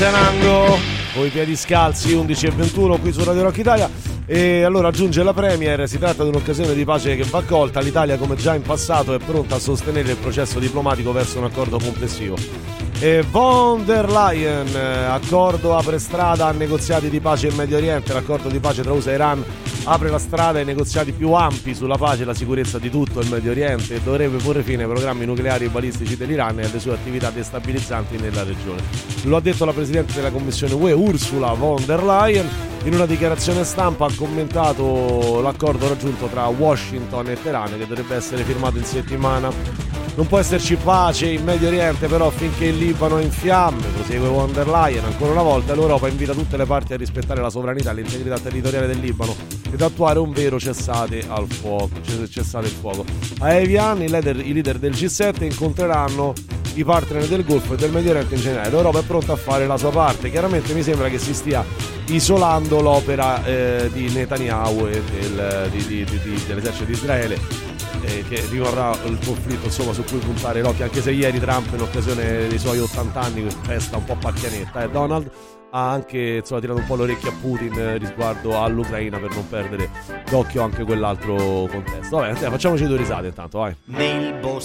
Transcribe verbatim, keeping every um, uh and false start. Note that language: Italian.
Stenango con i piedi scalzi, undici e ventuno qui su Radio Rock Italia. E allora aggiunge la Premier: si tratta di un'occasione di pace che va colta. L'Italia, come già in passato, è pronta a sostenere il processo diplomatico verso un accordo complessivo. E von der Leyen, accordo apre strada a negoziati di pace in Medio Oriente. L'accordo di pace tra U S A e Iran apre la strada ai negoziati più ampi sulla pace e la sicurezza di tutto il Medio Oriente e dovrebbe porre fine ai programmi nucleari e balistici dell'Iran e alle sue attività destabilizzanti nella regione. Lo ha detto la Presidente della Commissione U E, Ursula von der Leyen. In una dichiarazione stampa ha commentato l'accordo raggiunto tra Washington e Teheran, che dovrebbe essere firmato in settimana. Non può esserci pace in Medio Oriente però finché il Libano è in fiamme, prosegue von der Leyen. Ancora una volta l'Europa invita tutte le parti a rispettare la sovranità e l'integrità territoriale del Libano ed attuare un vero cessate al fuoco, cessate il fuoco. A Evian i leader, i leader del G sette incontreranno i partner del Golfo e del Medio Oriente in generale. L'Europa è pronta a fare la sua parte. Chiaramente mi sembra che si stia isolando l'opera eh, di Netanyahu e del, di, di, di, di, dell'esercito di Israele, eh, che rimarrà il conflitto insomma su cui puntare l'occhio, anche se ieri Trump, in occasione dei suoi ottanta anni, festa un po' pacchianetta, e eh, Donald ha anche insomma tirato un po' l'orecchio a Putin eh, riguardo all'Ucraina, per non perdere d'occhio anche quell'altro contesto. Vabbè, facciamoci due risate intanto, vai.